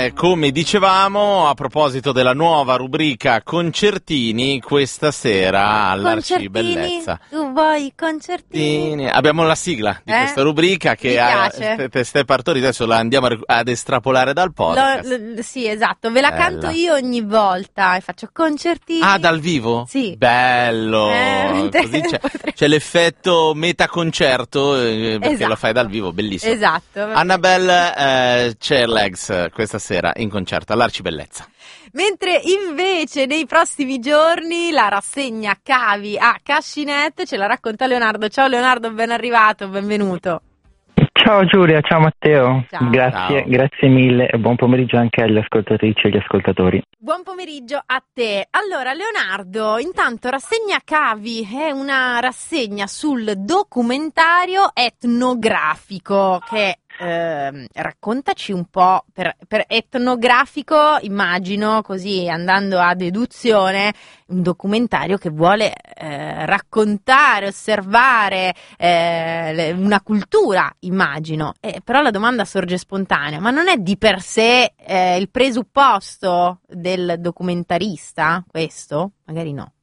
come dicevamo, a proposito della nuova rubrica Concertini, questa sera all'Arcibellezza. Tu vuoi concertini? Abbiamo la sigla di questa rubrica che Ste Partori, adesso la andiamo ad estrapolare dal podcast. Sì, esatto, ve la canto io ogni volta e faccio concertini. Ah, dal vivo? Sì. Bello! Così c'è l'effetto metaconcerto perché lo fai dal vivo, bellissimo. Esatto. Annabelle Chairlegs questa sera in concerto all'Arcibellezza. Mentre invece nei prossimi giorni la rassegna Cavi a Cascinet ce la racconta Leonardo. Ciao Leonardo, ben arrivato, benvenuto. Ciao Giulia, ciao Matteo. Ciao. Grazie mille e buon pomeriggio anche agli ascoltatrici e agli ascoltatori. Buon pomeriggio a te. Allora Leonardo, intanto rassegna Cavi è una rassegna sul documentario etnografico che raccontaci un po', per etnografico immagino, così andando a deduzione, un documentario che vuole raccontare, osservare una cultura, immagino, però la domanda sorge spontanea, ma non è di per sé il presupposto del documentarista questo? Magari no.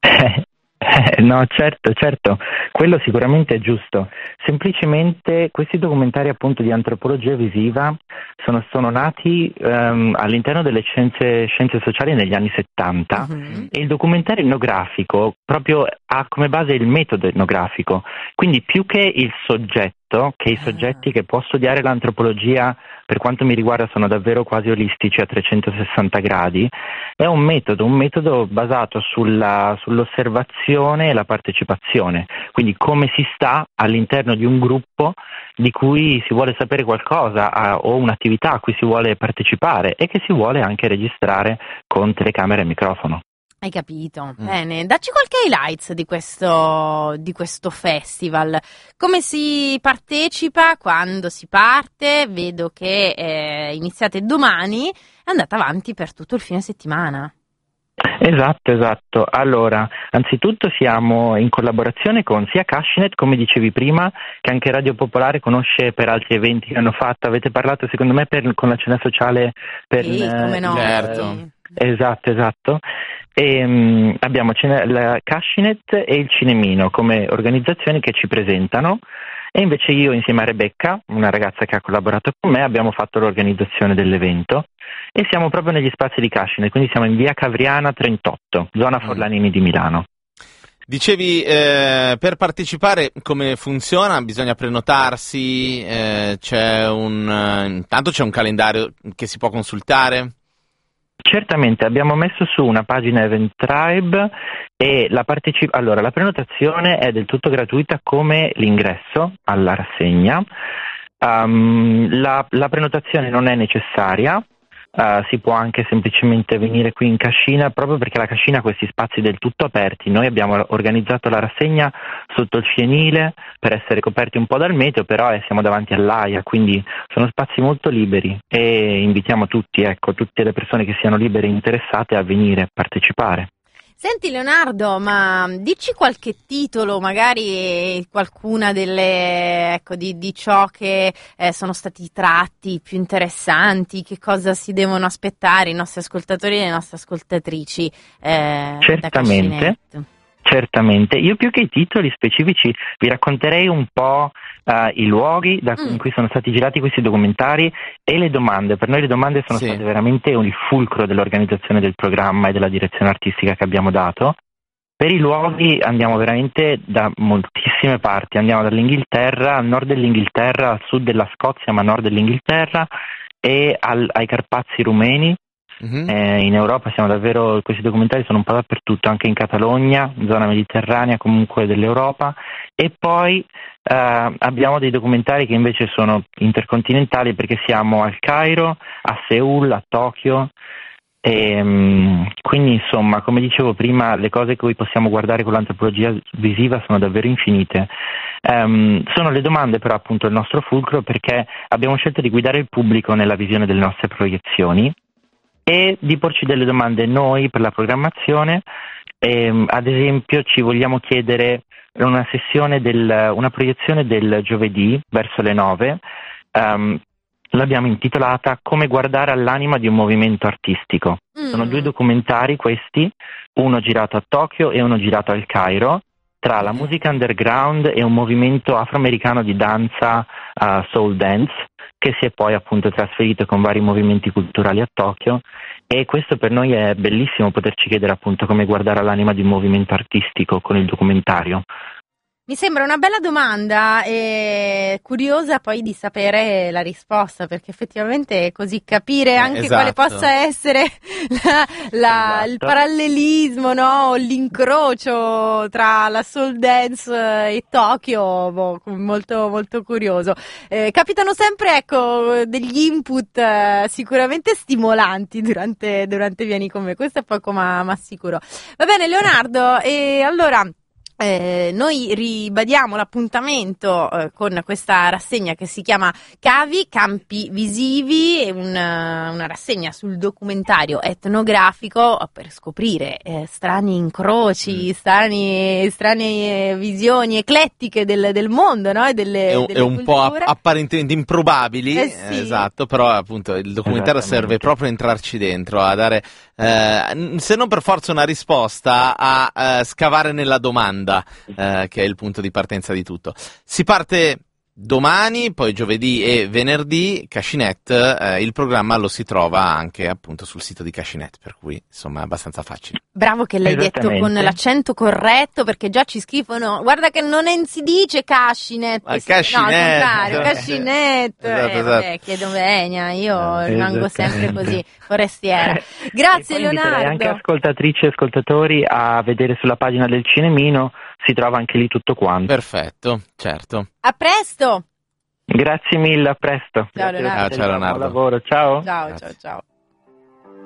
No, certo, quello sicuramente è giusto. Semplicemente questi documentari appunto di antropologia visiva sono nati all'interno delle scienze sociali negli anni 70 e il documentario etnografico proprio ha come base il metodo etnografico, quindi più che il soggetto, che i soggetti che può studiare l'antropologia per quanto mi riguarda sono davvero quasi olistici a 360 gradi, è un metodo basato sull'osservazione e la partecipazione, quindi come si sta all'interno di un gruppo di cui si vuole sapere qualcosa o un'attività a cui si vuole partecipare e che si vuole anche registrare con telecamera e microfono. Hai capito, bene. Dacci qualche highlights di questo festival. Come si partecipa, quando si parte? Vedo che iniziate domani, è andata avanti per tutto il fine settimana. Esatto. Allora, anzitutto siamo in collaborazione con sia Cascinet, come dicevi prima, che anche Radio Popolare conosce per altri eventi che hanno fatto. Avete parlato secondo me con la cena sociale per... Sì, come no. Certo. Esatto. E abbiamo la Cascinet e il Cinemino come organizzazioni che ci presentano e invece io insieme a Rebecca, una ragazza che ha collaborato con me, abbiamo fatto l'organizzazione dell'evento e siamo proprio negli spazi di Cascinet, quindi siamo in via Cavriana 38, zona Forlanini di Milano. Dicevi, per partecipare come funziona? Bisogna prenotarsi, intanto c'è un calendario che si può consultare? Certamente, abbiamo messo su una pagina Eventbrite e la prenotazione è del tutto gratuita come l'ingresso alla rassegna. La prenotazione non è necessaria, si può anche semplicemente venire qui in Cascina proprio perché la Cascina ha questi spazi del tutto aperti. Noi abbiamo organizzato la rassegna sotto il fienile per essere coperti un po' dal meteo, però siamo davanti all'AIA, quindi sono spazi molto liberi e invitiamo tutte le persone che siano libere e interessate a venire a partecipare. Senti Leonardo, ma dici qualche titolo, magari qualcuna delle, di ciò che sono stati tratti più interessanti, che cosa si devono aspettare i nostri ascoltatori e le nostre ascoltatrici da Cascinet? Certamente, io più che i titoli specifici vi racconterei un po' i luoghi in cui sono stati girati questi documentari e le domande. Per noi le domande sono state veramente il fulcro dell'organizzazione del programma e della direzione artistica che abbiamo dato. Per i luoghi andiamo veramente da moltissime parti, andiamo dall'Inghilterra, al nord dell'Inghilterra, al sud della Scozia ma a nord dell'Inghilterra e ai Carpazi rumeni. In Europa questi documentari sono un po' dappertutto, anche in Catalogna, zona mediterranea comunque dell'Europa, e poi abbiamo dei documentari che invece sono intercontinentali perché siamo al Cairo, a Seul, a Tokyo, e quindi insomma, come dicevo prima, le cose che possiamo guardare con l'antropologia visiva sono davvero infinite. Sono le domande però appunto il nostro fulcro, perché abbiamo scelto di guidare il pubblico nella visione delle nostre proiezioni e di porci delle domande noi per la programmazione. Ad esempio ci vogliamo chiedere una sessione una proiezione del giovedì verso le 9, l'abbiamo intitolata Come guardare all'anima di un movimento artistico. Sono 2 documentari questi, uno girato a Tokyo e uno girato al Cairo, tra la musica underground e un movimento afroamericano di danza, soul dance, che si è poi appunto trasferito con vari movimenti culturali a Tokyo, e questo per noi è bellissimo, poterci chiedere appunto come guardare all'anima di un movimento artistico con il documentario. Mi sembra una bella domanda e curiosa poi di sapere la risposta, perché effettivamente così capire anche quale possa essere il parallelismo, no? L'incrocio tra la soul dance e Tokyo, molto, molto curioso. Capitano sempre, ecco, degli input sicuramente stimolanti durante Vieni con me, questo è poco ma sicuro. Va bene Leonardo, e allora... noi ribadiamo l'appuntamento con questa rassegna che si chiama Cavi, Campi Visivi, è una rassegna sul documentario etnografico per scoprire strani incroci, strane visioni eclettiche del mondo, no? E delle un po' apparentemente improbabili, sì. Esatto, però appunto il documentario serve proprio a entrarci dentro, a dare, se non per forza una risposta, a scavare nella domanda. Che è il punto di partenza di tutto. Si parte domani, poi giovedì e venerdì. Cascinet, il programma lo si trova anche appunto sul sito di Cascinet, per cui insomma è abbastanza facile. Bravo che l'hai detto con l'accento corretto, perché già ci scrivono, guarda che non si dice Cascinet, Cascinet, no, al contrario, Cascinet, esatto. Chiedo venia, io rimango sempre così forestiera. Grazie Leonardo. Anche ascoltatrici e ascoltatori a vedere sulla pagina del Cinemino, si trova anche lì tutto quanto. Perfetto, certo. A presto. Grazie mille, a presto. Ciao Leonardo. Ciao Leonardo. Buon lavoro, ciao. Ciao.